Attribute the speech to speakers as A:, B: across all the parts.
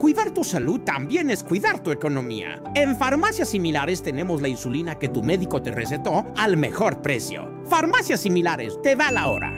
A: cuidar tu salud también es cuidar tu economía. En Farmacias Similares tenemos la insulina que tu médico te recetó al mejor precio. Farmacias Similares, te da la hora.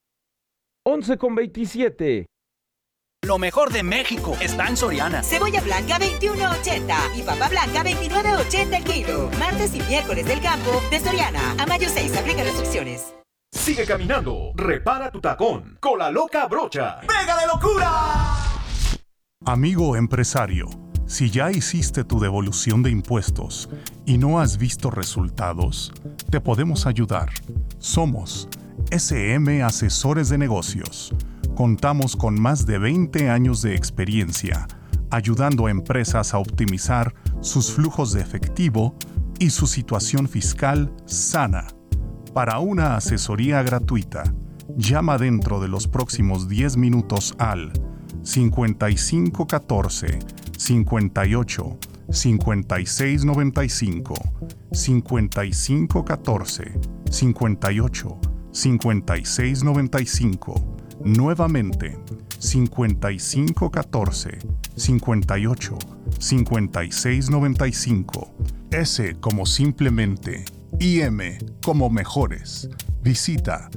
B: 11:27.
C: Lo mejor de México está en Soriana.
D: Cebolla blanca 21.80 y papa blanca 29.80 el kilo. Martes y miércoles del campo de Soriana. A mayo 6 aplica restricciones.
E: Sigue caminando, repara tu tacón con la loca brocha. ¡Pega de locura!
F: Amigo empresario, si ya hiciste tu devolución de impuestos y no has visto resultados, te podemos ayudar. Somos SM Asesores de Negocios. Contamos con más de 20 años de experiencia, ayudando a empresas a optimizar sus flujos de efectivo y su situación fiscal sana. Para una asesoría gratuita, llama dentro de los próximos 10 minutos al 5514 58 56 95, 5514 58 56 95. Nuevamente, 5514 58 56 95. S como simplemente, IM como mejores. Visita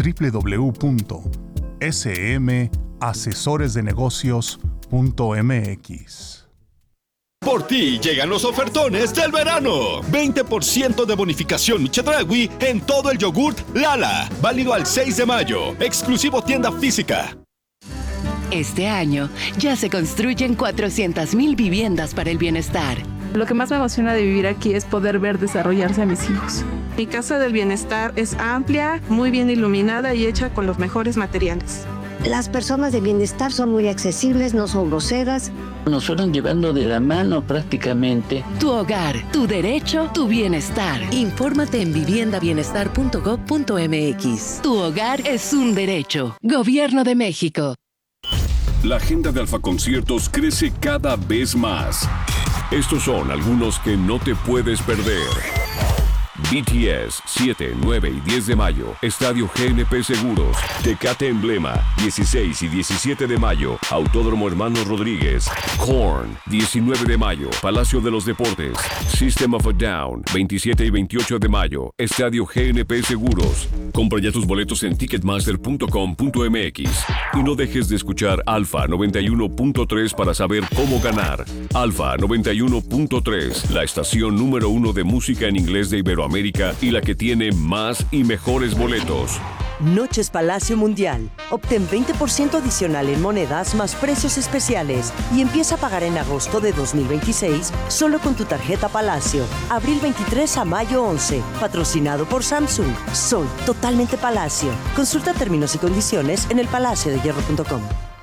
F: www.smasesoresdenegocios.mx.
G: Por ti llegan los ofertones del verano. 20% de bonificación Chedraui en todo el yogurt Lala. Válido al 6 de mayo. Exclusivo tienda física.
H: Este año ya se construyen 400,000 viviendas para el bienestar.
I: Lo que más me emociona de vivir aquí es poder ver desarrollarse a mis hijos. Mi casa del bienestar es amplia, muy bien iluminada y hecha con los mejores materiales.
J: Las personas de bienestar son muy accesibles, no son groseras.
K: Nos fueron llevando de la mano prácticamente.
H: Tu hogar, tu derecho, tu bienestar. Infórmate en viviendabienestar.gov.mx. Tu hogar es un derecho. Gobierno de México.
L: La agenda de Alfa Conciertos crece cada vez más. Estos son algunos que no te puedes perder. BTS, 7, 9 y 10 de mayo, Estadio GNP Seguros. Tecate Emblema, 16 y 17 de mayo, Autódromo Hermanos Rodríguez. Korn, 19 de mayo, Palacio de los Deportes. System of a Down, 27 y 28 de mayo, Estadio GNP Seguros. Compra ya tus boletos en ticketmaster.com.mx y no dejes de escuchar Alfa 91.3 para saber cómo ganar. Alfa 91.3, la estación número 1 de música en inglés de Iberoamérica y la que tiene más y mejores boletos.
M: Noches Palacio Mundial. Obtén 20% adicional en monedas más precios especiales y empieza a pagar en agosto de 2026 solo con tu tarjeta Palacio. Abril 23 a mayo 11. Patrocinado por Samsung. Soy totalmente Palacio. Consulta términos y condiciones en elpalaciodehierro.com.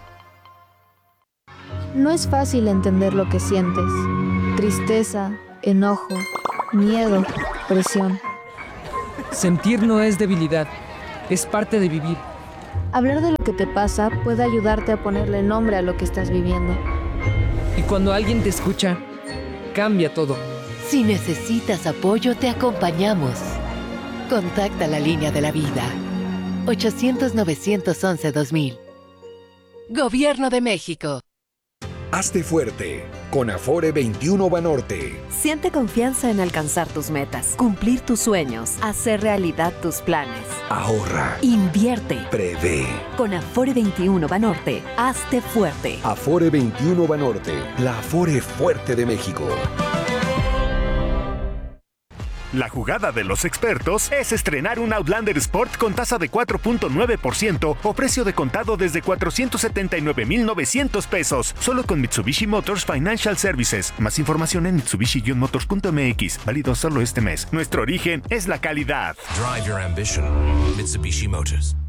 N: No es fácil entender lo que sientes. Tristeza, enojo, miedo, presión.
O: Sentir no es debilidad, es parte de vivir.
N: Hablar de lo que te pasa puede ayudarte a ponerle nombre a lo que estás viviendo.
O: Y cuando alguien te escucha, cambia todo.
H: Si necesitas apoyo, te acompañamos. Contacta la línea de la vida. 800-911-2000. Gobierno de México.
P: Hazte fuerte con Afore 21 Banorte.
Q: Siente confianza en alcanzar tus metas, cumplir tus sueños, hacer realidad tus planes.
P: Ahorra.
Q: Invierte.
P: Prevé.
Q: Con Afore 21 Banorte, hazte fuerte.
P: Afore 21 Banorte, la Afore fuerte de México.
R: La jugada de los expertos es estrenar un Outlander Sport con tasa de 4.9% o precio de contado desde 479,900 pesos. Solo con Mitsubishi Motors Financial Services. Más información en mitsubishi-motors.mx. Válido solo este mes. Nuestro origen es la calidad.
S: Drive your ambition. Mitsubishi Motors.